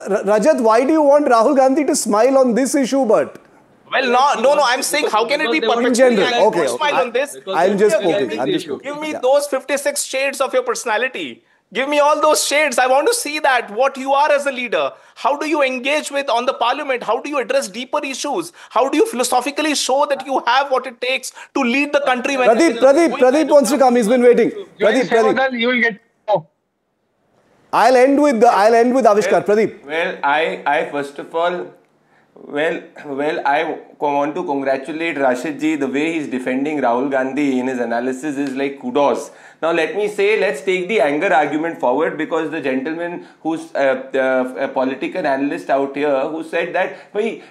Rajat, why do you want Rahul Gandhi to smile on this issue, but? Well, no. I'm saying, how can it be In general, perpetually? okay. Smile on this. I'm just poking. Give me those 56 shades of your personality. Give me all those shades. I want to see that, what you are as a leader. How do you engage with on the parliament? How do you address deeper issues? How do you philosophically show that you have what it takes to lead the country? Pradeep wants to come. He's been waiting. Pradeep. You will get. Oh. I'll end with Avishkar. Pradeep. Well, I first of all, I want to congratulate Rashid ji. The way he's defending Rahul Gandhi in his analysis is like kudos. Now let me say, let's take the anger argument forward, because the gentleman who's a political analyst out here who said that why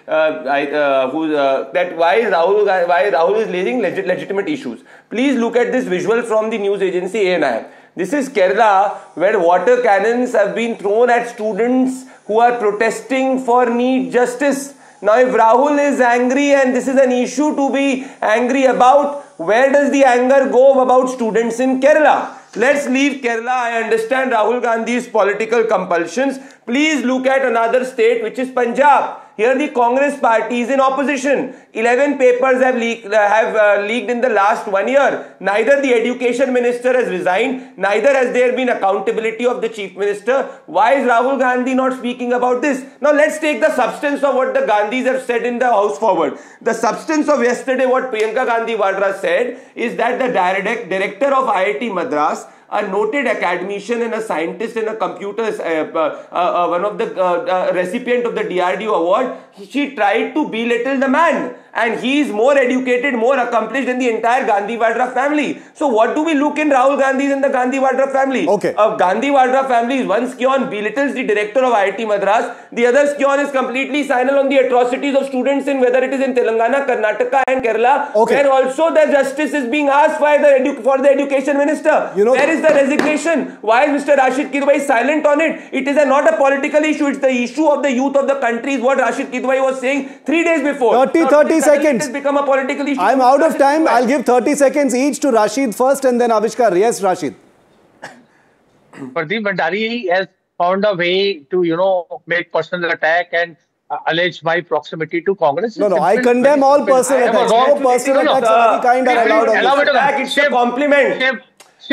Rahul is raising legitimate issues. Please look at this visual from the news agency ANI. This is Kerala, where water cannons have been thrown at students who are protesting for NEET justice. Now, if Rahul is angry and this is an issue to be angry about, where does the anger go about students in Kerala? Let's leave Kerala. I understand Rahul Gandhi's political compulsions. Please look at another state, which is Punjab. Here the Congress party is in opposition. 11 papers have leaked in the last 1 year. Neither the education minister has resigned, neither has there been accountability of the chief minister. Why is Rahul Gandhi not speaking about this? Now let's take the substance of what the Gandhis have said in the House forward. The substance of yesterday, what Priyanka Gandhi Vadra said, is that the director of IIT Madras, a noted academician and a scientist and a computer, one of the recipient of the DRDO award, she tried to belittle the man. And he is more educated, more accomplished than the entire Gandhi Vadra family. So what do we look in Rahul Gandhi and the Gandhi Vadra family? Okay. Gandhi Vadra family, one scion belittles the director of IIT Madras, the other scion is completely silent on the atrocities of students in whether it is in Telangana, Karnataka and Kerala, where also the justice is being asked for the education minister. Where is the resignation? Why is Mr. Rashid Kidwai silent on it? It is not a political issue, it's the issue of the youth of the country, is what Rashid Kidwai was saying 3 days before. 30 seconds. It has become a political issue. I'm out of time. I'll give 30 seconds each to Rashid first and then Avishkar. Yes, Rashid. Pradeep Bhandari has found a way to, make personal attack and allege my proximity to Congress. No, I condemn all personal attacks. No personal attacks of any kind are allowed on this. It's a compliment.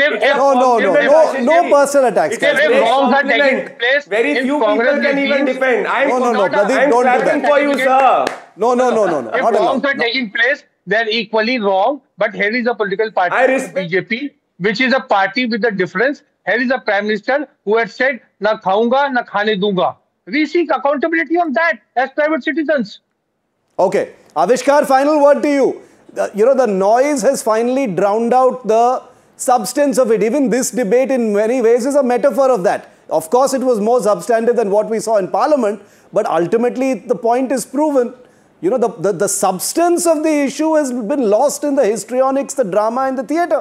No personal attacks. If wrongs are taking place, very few people can even defend. No, Pradeep, don't do that. For you, sir. No. If wrongs are taking place, they're equally wrong. But here is a political party, BJP, which is a party with a difference. Here is a prime minister who had said, "Na khaunga, na khane dunga." We seek accountability on that as private citizens. Okay, Avishkar, final word to you. The noise has finally drowned out the substance of it. Even this debate in many ways is a metaphor of that. Of course, it was more substantive than what we saw in Parliament, but ultimately the point is proven. The substance of the issue has been lost in the histrionics, the drama and the theatre.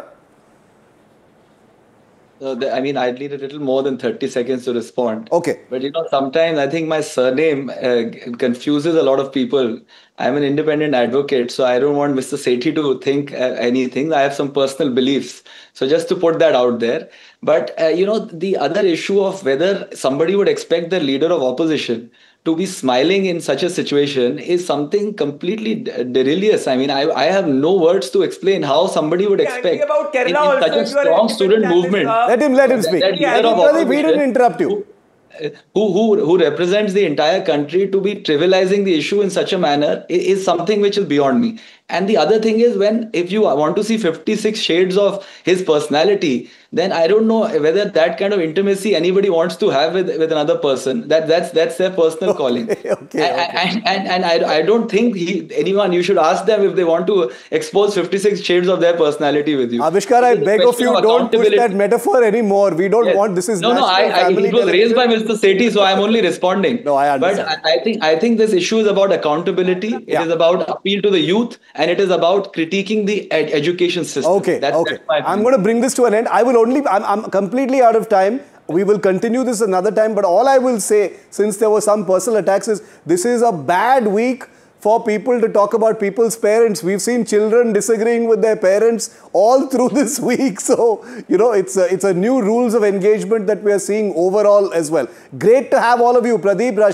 I need a little more than 30 seconds to respond. Okay. But sometimes I think my surname confuses a lot of people. I'm an independent advocate, so I don't want Mr. Sethi to think anything. I have some personal beliefs. So just to put that out there. But, the other issue of whether somebody would expect the leader of opposition to be smiling in such a situation is something completely delirious. I have no words to explain how somebody would expect in such a strong student movement. Let him speak. We didn't interrupt you. Who represents the entire country to be trivializing the issue in such a manner is something which is beyond me. And the other thing is, if you want to see 56 shades of his personality, then I don't know whether that kind of intimacy anybody wants to have with another person. That's their personal calling. And I don't think you should ask them if they want to expose 56 shades of their personality with you. Avishkar, I beg of you, don't push that metaphor anymore. We don't want this is it was raised by Mr. Sethi, so I'm only responding. No, I understand. But I think this issue is about accountability. It is about appeal to the youth. And it is about critiquing the education system. Okay. I'm going to bring this to an end. I'm completely out of time. We will continue this another time. But all I will say, since there were some personal attacks, is this is a bad week for people to talk about people's parents. We've seen children disagreeing with their parents all through this week. So, it's a new rules of engagement that we are seeing overall as well. Great to have all of you. Pradeep, Rashid.